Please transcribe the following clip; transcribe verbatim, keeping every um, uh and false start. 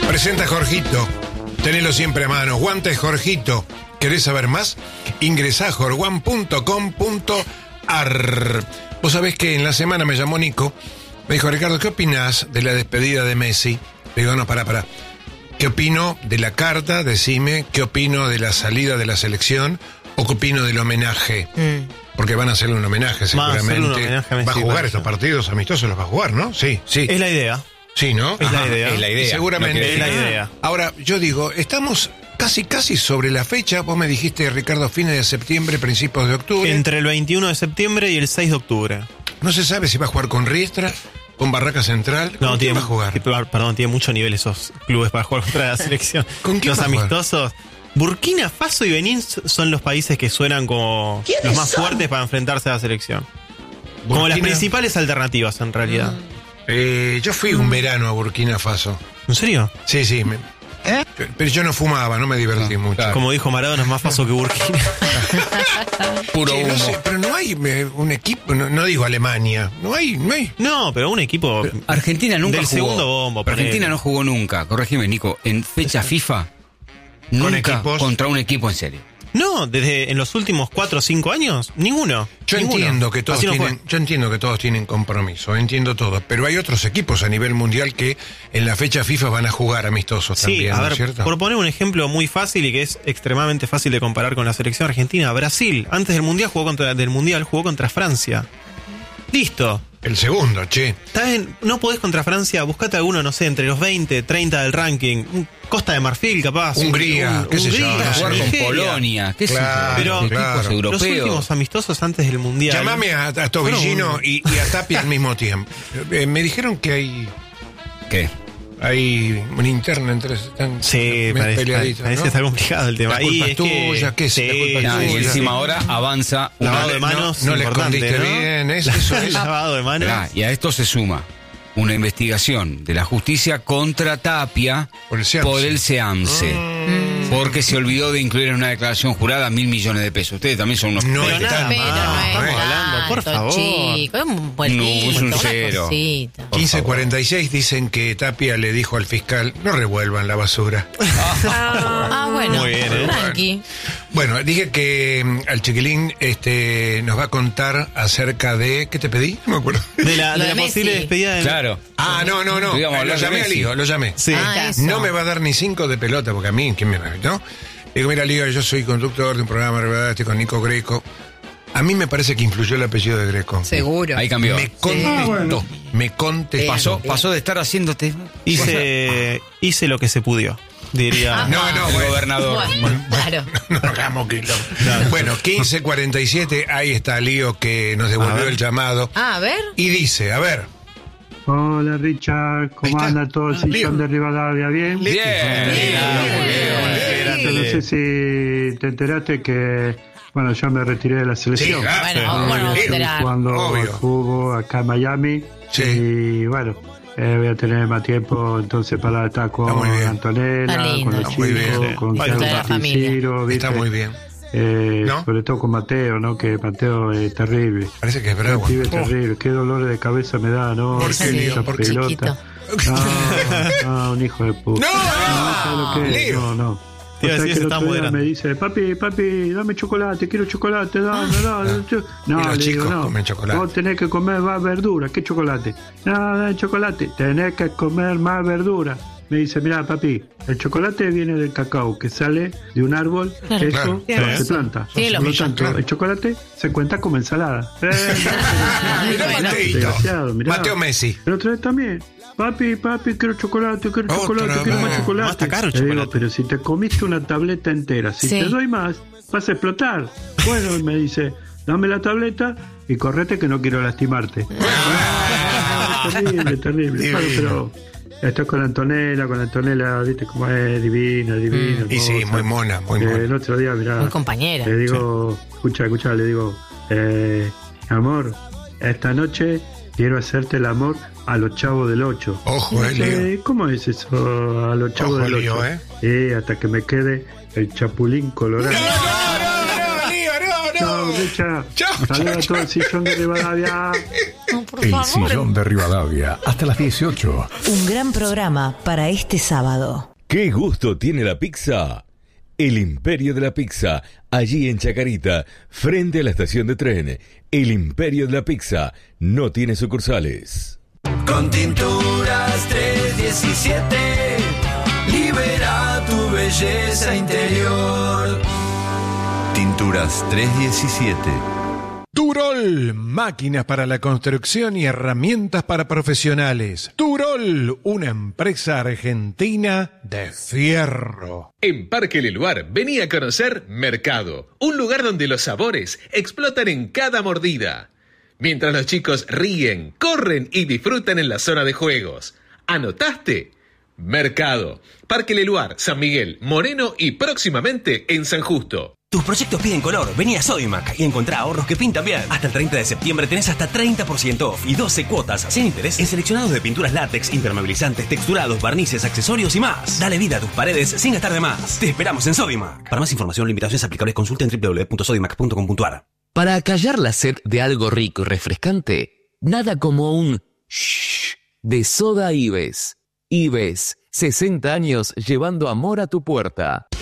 Presenta Jorgito. Tenelo siempre a mano. Guantes Jorgito. ¿Querés saber más? Ingresá a jorguan punto com punto ar. Vos sabés que en la semana me llamó Nico. Me dijo, Ricardo, ¿qué opinás de la despedida de Messi? Le digo, no, pará, pará. ¿Qué opino de la carta? Decime. ¿Qué opino de la salida de la selección? ¿O qué opino del homenaje? Mm. Porque van a hacerle un homenaje seguramente. Un homenaje a Messi, va a jugar estos partidos amistosos, los va a jugar, ¿no? Sí, sí. Es la idea. Sí, ¿no? Es la idea. Es la idea. Seguramente. Es la idea. Ahora, yo digo, estamos casi, casi sobre la fecha. Vos me dijiste, Ricardo, fines de septiembre, principios de octubre. Entre el veintiuno de septiembre y el seis de octubre. No se sabe si va a jugar con Riestra, con Barraca Central. ¿Con no, quién tiene, va a jugar? Perdón, tiene mucho nivel esos clubes para jugar contra la selección. ¿Con quién Los va a jugar? amistosos. Burkina Faso y Benín son los países que suenan como los más son? fuertes para enfrentarse a la selección. Burkina... Como las principales alternativas, en realidad. Mm. Eh, yo fui un verano a Burkina Faso. ¿En serio? Sí, sí. Me... ¿Eh? Pero yo no fumaba, no me divertí no, mucho. Claro. Como dijo Maradona, es más Faso que Burkina. Puro sí, no sé, pero no hay eh, un equipo, no, no digo Alemania, no hay, no hay. No, pero un equipo. Pero Argentina nunca del jugó. segundo bombo. Argentina no jugó nunca, corregime, Nico, en fecha FIFA. Nunca equipos? Contra un equipo en serio. No, desde en los últimos cuatro o cinco años, ninguno. Yo ninguno. entiendo que todos no tienen, yo entiendo que todos tienen compromiso, entiendo todo, pero hay otros equipos a nivel mundial que en la fecha FIFA van a jugar amistosos sí, también, a ¿no ver, es cierto? Por poner un ejemplo muy fácil y que es extremadamente fácil de comparar con la selección argentina, Brasil, antes del mundial jugó contra del mundial jugó contra Francia. Listo. El segundo, che. Está bien, no podés contra Francia, buscate alguno, no sé, entre los veinte, treinta del ranking. Costa de Marfil, capaz. Hungría, un, qué sé yo. Jugar con Nigeria. Polonia, qué sé Claro, yo. Pero claro. Equipos europeos. Los últimos amistosos antes del mundial. Llamame a, a Tobillino bueno, y, y a Tapia al mismo tiempo. Eh, me dijeron que hay... ¿Qué? Hay una interna entre están sí, parece, peleaditos, parece ¿no? que está complicado el tema. La culpa y es tuya, que, ¿qué es? Sí, la culpa es no, tuya. y encima ahora avanza un lavado de manos. No, no le escondiste ¿no? bien, es, eso es. Lavado de manos. Ah, y a esto se suma una investigación de la justicia contra Tapia por el SEAMSE, por el SEAMSE mm. porque se olvidó de incluir en una declaración jurada mil millones de pesos. Ustedes también son unos... No pero es nada, tan pero mal, no es estamos hablando, por favor. Chico, es un buen No, es un cero. quince cuarenta y seis dicen que Tapia le dijo al fiscal, no revuelvan la basura. Ah, ah, bueno. Muy bien, ¿eh? Tranqui. Bueno, dije que um, al chiquilín este, nos va a contar acerca de... ¿Qué te pedí? No me acuerdo. De la, Lo de de la posible Messi. despedida de... Claro. Ah, no, no, no. Digamos, Eh, lo llamé a Lío, lo llamé. Sí. Ah, eso. No me va a dar ni cinco de pelota, porque a mí, ¿quién me va? ¿No? Digo, mira, Lío, yo soy conductor de un programa, ¿verdad? Estoy con Nico Greco. A mí me parece que influyó el apellido de Greco. Seguro. Ahí cambió. Me contestó, Ah, bueno. me contestó. Pasó, pasó de estar haciéndote... Hice, hice lo que se pudió, diría. No, no, el bueno. gobernador. Bueno, claro. No hagamos quilombo. Bueno, quince cuarenta y siete, ahí está Lío que nos A devolvió ver. el llamado. Ah, a ver. Y dice, a ver. Hola Richard, Ahí ¿cómo está. anda todo el Ah, sillón Leo. de Rivadavia? ¿Bien? Bien. Yo no sé si te enteraste que, bueno, yo me retiré de la selección. Sí, claro. Bueno, bueno, Leo. será. Estoy jugando Obvio. al fútbol acá en Miami. Sí. Y bueno, eh, voy a tener más tiempo entonces para estar con Está muy bien. Antonella, Está lindo. con los Está muy chicos, bien. con Para Carlos toda la familia. Ciro, Está ¿viste? muy bien. Eh, ¿No? Sobre todo con Mateo, ¿no? Que Mateo es terrible. Parece que es Un bravo. pibe Oh. terrible. Qué dolores de cabeza me da, ¿no? ¿Por qué, Leo? Esa ¿Por qué? pelota. No, no, un hijo de puta. ¡No! ¿Sabes lo que es? Leo. No, no. Te iba a O sea, decir, que se el está otro día moderando. me dice, papi, papi, dame chocolate, quiero chocolate, dame, dame. No, Y los le digo, chicos no, comen chocolate. vos tenés que comer más verdura, ¿qué chocolate? No, dame chocolate, tenés que comer más verdura. Me dice, mira, papi, el chocolate viene del cacao, que sale de un árbol, Claro. eso Claro. no se planta. Tiene Por lo lógica. tanto, Claro. el chocolate se cuenta como ensalada. Eh, Mirá, bueno. Mateito. desgraciado, mirá. Mateo Messi. El otro día también. Papi, papi, quiero chocolate, quiero Otra chocolate, quiero más vez. chocolate. No, está caro el Le digo, chocolate. pero si te comiste una tableta entera, si Sí. te doy más, vas a explotar. Bueno, me dice, dame la tableta y correte que no quiero lastimarte. Ah, terrible, terrible. Divino. Claro, pero estoy con Antonella, con Antonella, viste cómo es, divina, divina. Mm. Y sí, hermosa. muy mona, muy Eh, mona. El otro día, mirá, Muy compañera. le digo, escucha, escucha, le digo, eh, amor, esta noche quiero hacerte el amor a los chavos del ocho. Ojo, eh, Dice, Leo. ¿cómo es eso a los chavos Ojo, del Leo, ocho? eh. Eh, hasta que me quede el chapulín colorado. No, no, no, Leo, no, no. Richard. Chao, Saluda chao, a todo el sillón de Rivadavia. No, por El favor. sillón de Rivadavia, hasta las dieciocho. Un gran programa para este sábado. ¿Qué gusto tiene la pizza? El Imperio de la Pizza, allí en Chacarita, frente a la estación de tren. El Imperio de la Pizza no tiene sucursales. Con Tinturas trescientos diecisiete, libera tu belleza interior. Tinturas trescientos diecisiete. Turol, máquinas para la construcción y herramientas para profesionales. Turol, una empresa argentina de fierro. En Parque Leluar, vení a conocer Mercado, un lugar donde los sabores explotan en cada mordida. Mientras los chicos ríen, corren y disfrutan en la zona de juegos. ¿Anotaste? Mercado, Parque Leluar, San Miguel, Moreno y próximamente en San Justo. Tus proyectos piden color, vení a Sodimac y encontrá ahorros que pintan bien. Hasta el treinta de septiembre tenés hasta treinta por ciento off y doce cuotas sin interés en seleccionados de pinturas látex, impermeabilizantes, texturados, barnices, accesorios y más. Dale vida a tus paredes sin gastar de más. Te esperamos en Sodimac. Para más información o limitaciones aplicables consulta en doble u doble u doble u punto sodimac punto com punto a r. Para acallar la sed de algo rico y refrescante, nada como un shh de Soda Ives. Ives, sesenta años llevando amor a tu puerta.